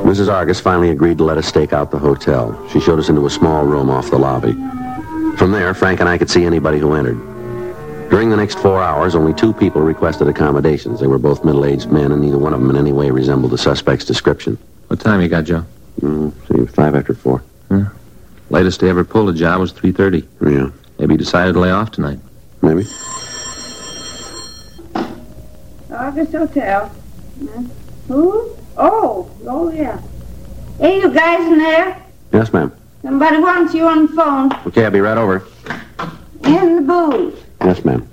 Mrs. Argus finally agreed to let us stake out the hotel. She showed us into a small room off the lobby. From there, Frank and I could see anybody who entered. During the next 4 hours, only 2 people requested accommodations. They were both middle-aged men, and neither one of them in any way resembled the suspect's description. What time you got, Joe? 5 after 4. Latest he ever pulled a job was 3:30. Yeah. Maybe he decided to lay off tonight. Maybe. Argus Hotel. Who? Oh, yeah. Hey, you guys in there? Yes, ma'am. Somebody wants you on the phone. Okay, I'll be right over. In the booth. Yes, ma'am.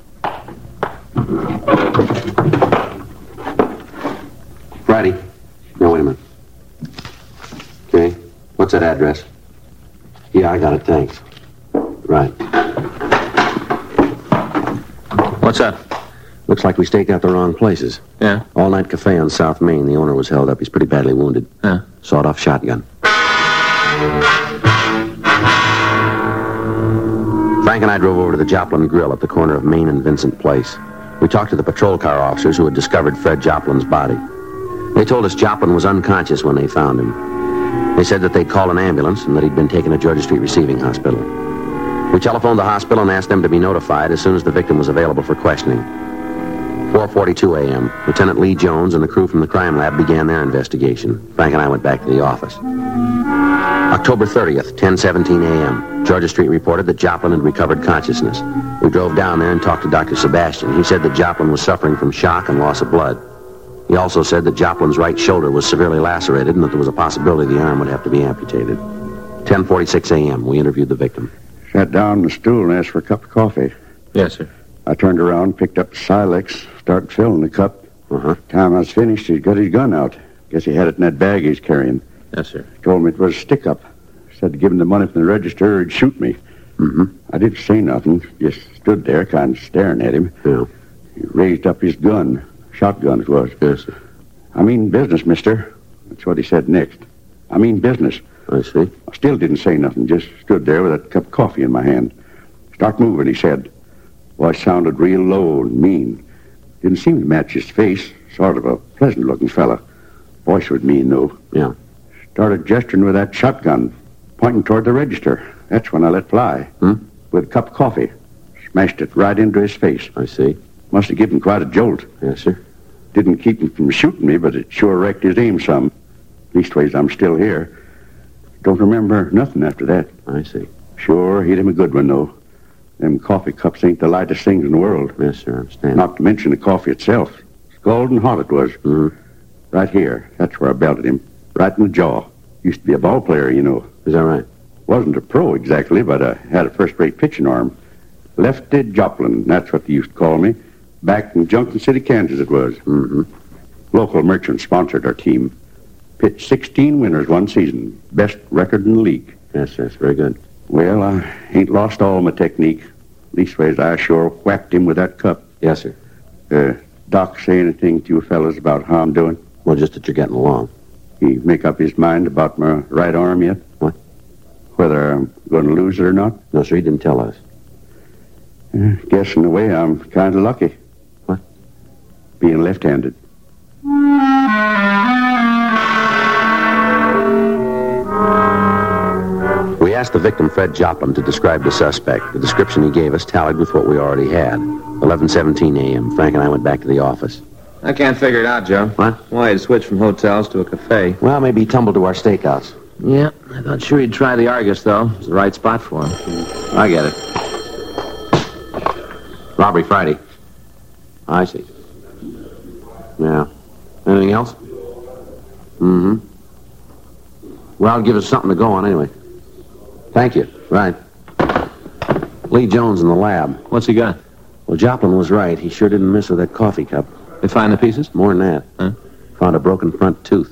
Friday. No, wait a minute. Okay. What's that address? Yeah, I got it, thanks. Right. What's up? Looks like we staked out the wrong places. Yeah? All-night cafe on South Main. The owner was held up. He's pretty badly wounded. Yeah. Sawed-off shotgun. Frank and I drove over to the Joplin Grill at the corner of Main and Vincent Place. We talked to the patrol car officers who had discovered Fred Joplin's body. They told us Joplin was unconscious when they found him. They said that they'd call an ambulance and that he'd been taken to Georgia Street Receiving Hospital. We telephoned the hospital and asked them to be notified as soon as the victim was available for questioning. 4:42 a.m., Lieutenant Lee Jones and the crew from the crime lab began their investigation. Frank and I went back to the office. October 30th, 10:17 a.m., Georgia Street reported that Joplin had recovered consciousness. We drove down there and talked to Dr. Sebastian. He said that Joplin was suffering from shock and loss of blood. He also said that Joplin's right shoulder was severely lacerated and that there was a possibility the arm would have to be amputated. 10:46 a.m., we interviewed the victim. Sat down on the stool and asked for a cup of coffee. Yes, sir. I turned around, picked up the Silex, started filling the cup. Time I was finished, he got his gun out. Guess he had it in that bag he's carrying. Yes, sir. Told me it was a stick-up. Said to give him the money from the register or he'd shoot me. I didn't say nothing, just stood there kind of staring at him. Yeah. He raised up his gun. Shotgun it was. Yes, sir. I mean business, mister. That's what he said next. I mean business. I see. I still didn't say nothing, just stood there with that cup of coffee in my hand. Start moving, he said. Voice sounded real low and mean. Didn't seem to match his face. Sort of a pleasant-looking fella. Voice was mean, though. Yeah. Started gesturing with that shotgun, pointing toward the register. That's when I let fly. With a cup of coffee. Smashed it right into his face. I see. Must have given him quite a jolt. Yes, sir. Didn't keep him from shooting me, but it sure wrecked his aim some. Leastways, I'm still here. Don't remember nothing after that. I see. Sure, hit him a good one, though. Them coffee cups ain't the lightest things in the world. Yes, sir, I understand. Not to mention the coffee itself. Scalding hot it was. Right here. That's where I belted him. Right in the jaw. Used to be a ball player, you know. Is that right? Wasn't a pro exactly, but I had a first-rate pitching arm. Lefty Joplin, that's what they used to call me. Back in Junction City, Kansas it was. Local merchant sponsored our team. Pitched 16 winners one season. Best record in the league. Yes, sir, it's very good. Well, I ain't lost all my technique. Leastways, I sure whacked him with that cup. Yes, sir. Doc say anything to you fellas about how I'm doing? Well, just that you're getting along. He make up his mind about my right arm yet? What? Whether I'm going to lose it or not? No, sir, he didn't tell us. Guess in a way I'm kind of lucky. What? Being left-handed. We asked the victim, Fred Joplin, to describe the suspect. The description he gave us tallied with what we already had. 11:17 a.m. Frank and I went back to the office. I can't figure it out, Joe. What? Why he'd switch from hotels to a cafe. Well, maybe he tumbled to our stakeouts. Yeah, I thought sure he'd try the Argus, though. It was the right spot for him. I get it. Robbery Friday. I see. Yeah. Anything else? Well, it'll give us something to go on anyway. Thank you. Right. Lee Jones in the lab. What's he got? Well, Joplin was right. He sure didn't miss with that coffee cup. They find the pieces? More than that. Huh? Found a broken front tooth.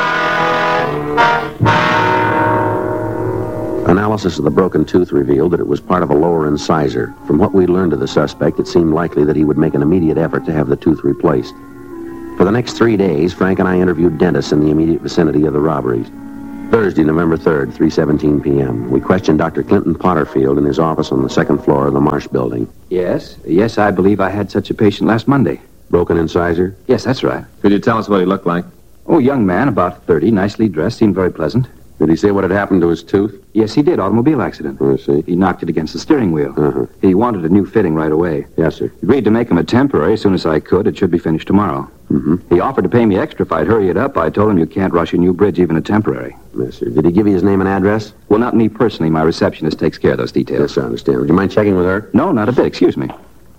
Analysis of the broken tooth revealed that it was part of a lower incisor. From what we learned of the suspect, it seemed likely that he would make an immediate effort to have the tooth replaced. For the next 3 days, Frank and I interviewed dentists in the immediate vicinity of the robberies. Thursday, November 3rd, 3:17 p.m. We questioned Dr. Clinton Potterfield in his office on the second floor of the Marsh building. Yes, I believe I had such a patient last Monday. Broken incisor? Yes, that's right. Could you tell us what he looked like? Oh, young man, about 30, nicely dressed, seemed very pleasant. Did he say what had happened to his tooth? Yes, he did. Automobile accident. I see. He knocked it against the steering wheel. Uh-huh. He wanted a new fitting right away. Yes, sir. Agreed to make him a temporary as soon as I could. It should be finished tomorrow. Mm-hmm. He offered to pay me extra if I'd hurry it up. I told him you can't rush a new bridge, even a temporary. Yes, sir. Did he give you his name and address? Well, not me personally. My receptionist takes care of those details. Yes, I understand. Would you mind checking with her? No, not a bit. Excuse me.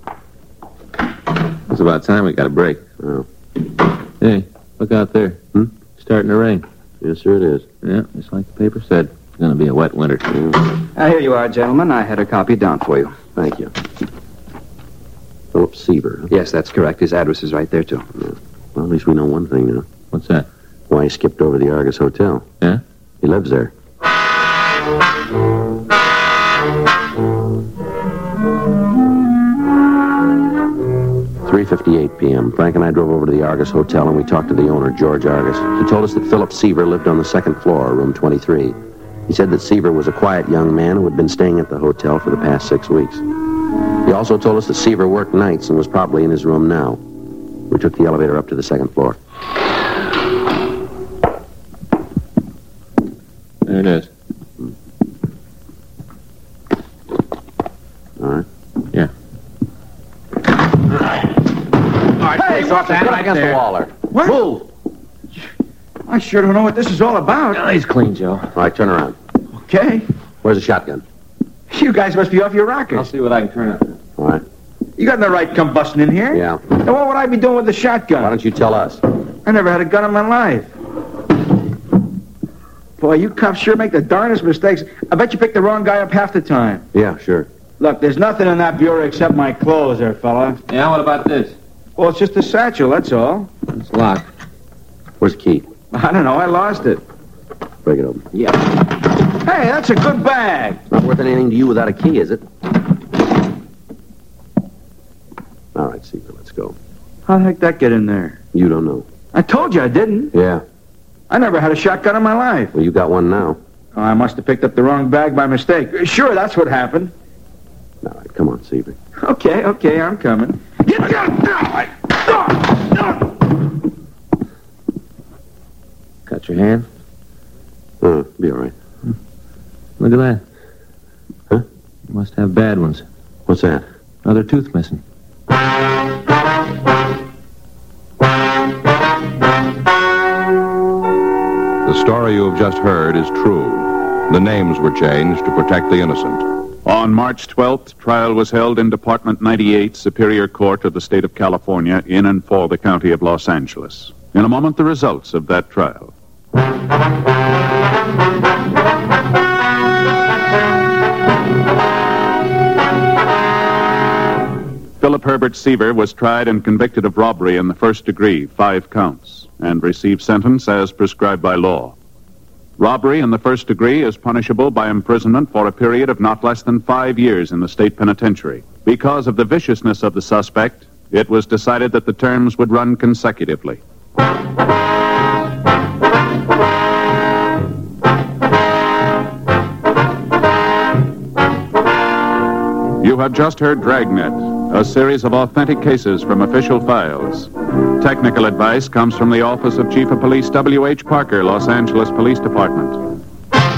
It's about time we got a break. Oh. Hey, look out there. Starting to rain. Yes, sir, it is. Yeah, just like the paper said. It's going to be a wet winter. Here you are, gentlemen. I had her copied down for you. Thank you. Philip Seaver. Huh? Yes, that's correct. His address is right there, too. Yeah. Well, at least we know one thing now. What's that? Why he skipped over the Argus Hotel. Yeah? He lives there. .3:58 p.m. Frank and I drove over to the Argus Hotel, and we talked to the owner, George Argus. He told us that Philip Seaver lived on the second floor, room 23. He said that Seaver was a quiet young man who had been staying at the hotel for the past 6 weeks. He also told us that Seaver worked nights and was probably in his room now. We took the elevator up to the second floor. There it is. All right. Yeah. Hey, off the against the wall there. What? Move! I sure don't know what this is all about. Oh, he's clean, Joe. All right, turn around. Okay. Where's the shotgun? You guys must be off your I'll rockers. see what I can turn up. All right. You got no right to come busting in here. Yeah. Now, what would I be doing with the Why shotgun? don't you tell us? I never had a gun in my life. Boy, you cops sure make the darndest mistakes. I bet you picked the wrong guy up half the time. Yeah, sure. Look, there's nothing in that bureau except my clothes there, fella. Yeah, what about this? Well, it's just a satchel, that's all. It's locked. Where's the key? I don't know, I lost it. Break it open. Yeah. Hey, that's a good bag. It's not worth anything to you without a key, is it? All right, Seaver, let's go. How the heck did that get in there? You don't know. I told you I didn't. Yeah. I never had a shotgun in my life. Well, you got one now. Oh, I must have picked up the wrong bag by mistake. Sure, that's what happened. All right, come on, Seaver. Okay, I'm coming. Get down! Cut your hand? Be all right. Look at that. Huh? You must have bad ones. What's that? Another tooth missing. The story you have just heard is true. The names were changed to protect the innocent. On March 12th, trial was held in Department 98, Superior Court of the State of California, in and for the County of Los Angeles. In a moment, the results of that trial. Philip Herbert Seaver was tried and convicted of robbery in the first degree, 5 counts, and received sentence as prescribed by law. Robbery in the first degree is punishable by imprisonment for a period of not less than 5 years in the state penitentiary. Because of the viciousness of the suspect, it was decided that the terms would run consecutively. You have just heard Dragnet, a series of authentic cases from official files. Technical advice comes from the Office of Chief of Police W.H. Parker, Los Angeles Police Department.